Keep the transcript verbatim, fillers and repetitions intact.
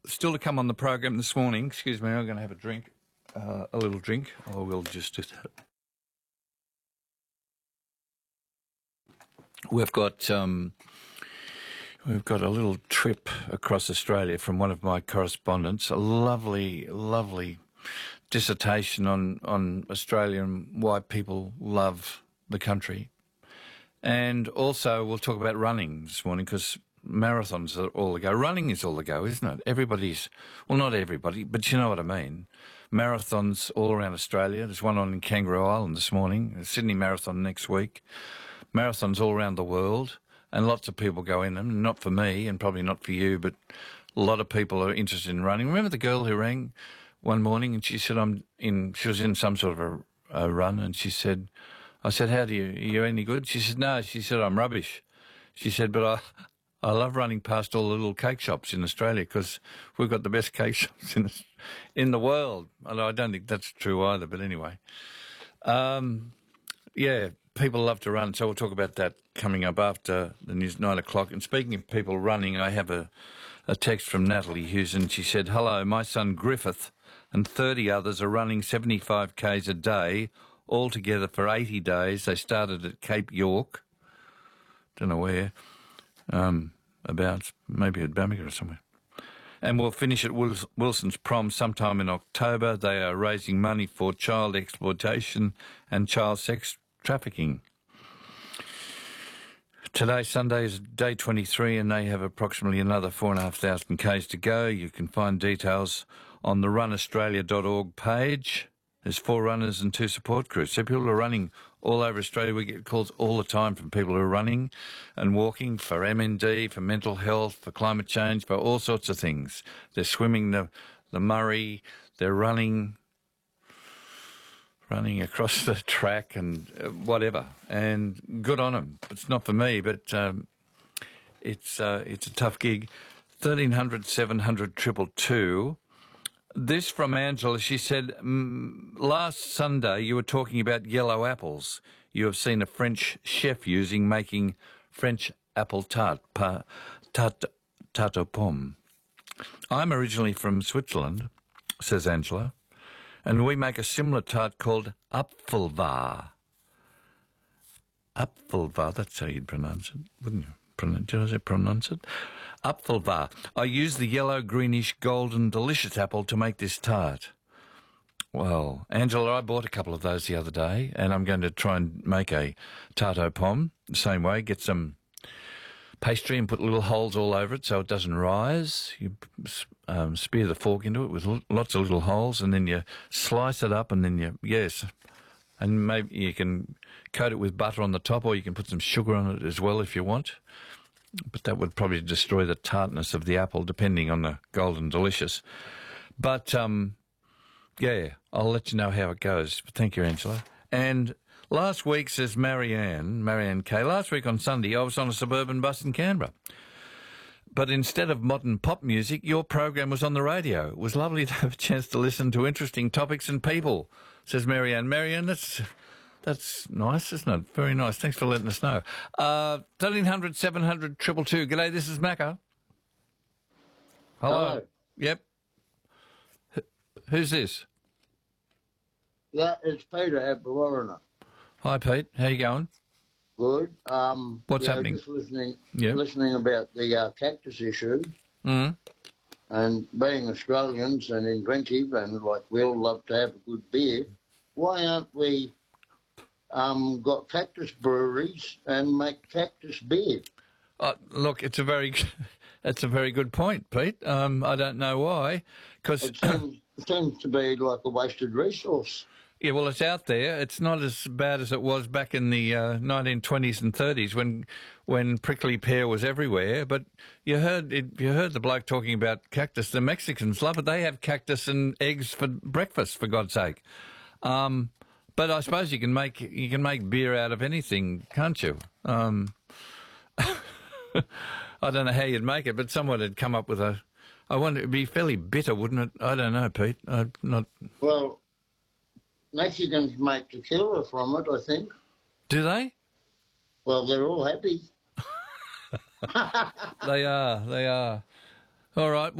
still to come on the program this morning. Excuse me, I'm going to have a drink, uh, a little drink. Or we'll just do that. We've got um, we've got a little trip across Australia from one of my correspondents. A lovely, lovely dissertation on on Australia and why people love the country. And also we'll talk about running this morning because marathons are all the go. Running is all the go, isn't it? Everybody's, well, not everybody, but you know what I mean. Marathons all around Australia. There's one on in Kangaroo Island this morning, the Sydney Marathon next week. Marathons all around the world, and lots of people go in them. Not for me, and probably not for you, but a lot of people are interested in running. Remember the girl who rang one morning and she said, I'm in, she was in some sort of a, a run, and she said, I said, how do you, are you any good? She said, no. She said, I'm rubbish. She said, but I, I love running past all the little cake shops in Australia because we've got the best cake shops in in the world. Although I don't think that's true either, but anyway. Um, yeah, people love to run, so we'll talk about that coming up after the news, nine o'clock. And speaking of people running, I have a, a text from Natalie Hughes, and she said, hello, my son Griffith and thirty others are running seventy-five kays a day, all together for eighty days. They started at Cape York, don't know where, um, about maybe at Bamaga or somewhere. And we'll finish at Wilson's Prom sometime in October. They are raising money for child exploitation and child sex trafficking. Today, Sunday, is day twenty-three, and they have approximately another four and a half thousand kays to go. You can find details on the run australia dot org page. There's four runners and two support crews. So people are running all over Australia. We get calls all the time from people who are running and walking for M N D, for mental health, for climate change, for all sorts of things. They're swimming the, the Murray. They're running, running across the track and uh, whatever. And good on them. It's not for me, but um, it's uh, it's a tough gig. thirteen hundred, seven hundred, two two two. This from Angela. She said, mm, last Sunday you were talking about yellow apples. You have seen a French chef using making French apple tart, pa, tart, tarte aux pommes. I'm originally from Switzerland, says Angela, and we make a similar tart called Apfelwahr. Apfelwahr, that's how you'd pronounce it, wouldn't you? Did I pronounce it? Apfelwahr. I use the yellow, greenish, golden, delicious apple to make this tart. Well, Angela, I bought a couple of those the other day, and I'm going to try and make a tarte aux pommes the same way. Get some pastry and put little holes all over it so it doesn't rise. You um, spear the fork into it with lots of little holes, and then you slice it up, and then you, yes, and maybe you can coat it with butter on the top, or you can put some sugar on it as well if you want. But that would probably destroy the tartness of the apple, depending on the golden delicious. But, um, yeah, I'll let you know how it goes. But thank you, Angela. And last week, says Marianne, Marianne K, last week on Sunday, I was on a suburban bus in Canberra. But instead of modern pop music, your program was on the radio. It was lovely to have a chance to listen to interesting topics and people, says Marianne. Marianne, that's... That's nice, isn't it? Very nice. Thanks for letting us know. Uh, thirteen hundred, seven hundred, two two two. G'day, this is Macca. Hello. Hello. Yep. H- who's this? Yeah, it's Peter at Bawarrina. Hi, Pete. How you going? Good. Um, What's yeah, happening? Just listening, Yep. listening about the uh, cactus issue, Mm. and being Australians and inventive, and like we all love to have a good beer. Why aren't we um, got cactus breweries and make cactus beer? Uh, look, it's a very, it's a very good point, Pete. Um, I don't know why, because It seems, it seems to be like a wasted resource. yeah, well, it's out there. It's not as bad as it was back in the uh, nineteen twenties and thirties when when prickly pear was everywhere. But you heard it, you heard the bloke talking about cactus. The Mexicans love it. They have cactus and eggs for breakfast, for God's sake. Um, but I suppose you can make you can make beer out of anything, can't you? Um, I don't know how you'd make it, but someone had come up with a. I wonder, it'd be fairly bitter, wouldn't it? I don't know, Pete. I'm not. Well, Mexicans make tequila from it, I think. Do they? Well, they're all happy. They are. They are. All right.